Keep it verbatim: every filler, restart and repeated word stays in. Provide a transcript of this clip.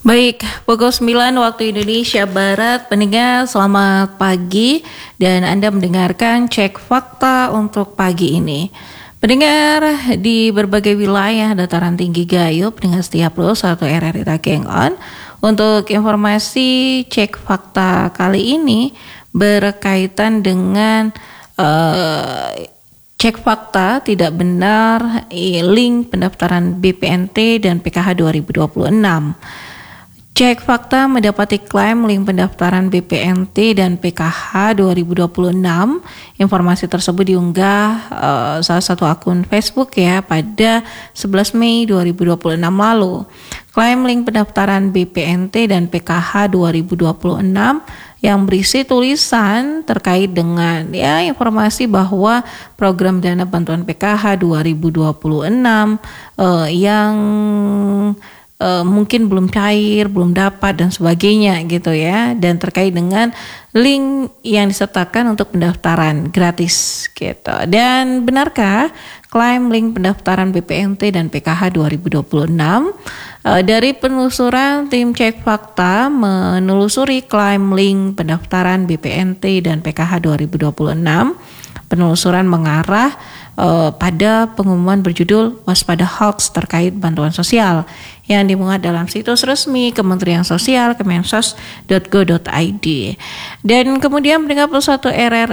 Baik, pukul sembilan waktu Indonesia Barat, pendengar selamat pagi dan Anda mendengarkan Cek Fakta untuk pagi ini. Pendengar di berbagai wilayah dataran tinggi Gayo, pendengar setia Pro satu R R I Takengon. Untuk informasi Cek Fakta kali ini berkaitan dengan uh, cek fakta tidak benar link pendaftaran B P N T dan P K H dua ribu dua puluh enam. Cek fakta mendapati klaim link pendaftaran B P N T dan P K H dua ribu dua puluh enam. Informasi tersebut diunggah uh, salah satu akun Facebook ya pada sebelas Mei dua ribu dua puluh enam lalu. Klaim link pendaftaran B P N T dan P K H dua ribu dua puluh enam yang berisi tulisan terkait dengan ya informasi bahwa program dana bantuan P K H dua ribu dua puluh enam uh, yang Uh, mungkin belum cair, belum dapat dan sebagainya gitu ya, dan terkait dengan link yang disertakan untuk pendaftaran gratis gitu. Dan benarkah klaim link pendaftaran B P N T dan P K H dua ribu dua puluh enam? Uh, dari penelusuran tim Cek Fakta menelusuri klaim link pendaftaran B P N T dan P K H dua ribu dua puluh enam. Penelusuran mengarah Uh, pada pengumuman berjudul Waspada Hoax terkait bantuan sosial yang dimuat dalam situs resmi Kementerian Sosial kemensos dot go dot i d. Dan kemudian pendengar satu R R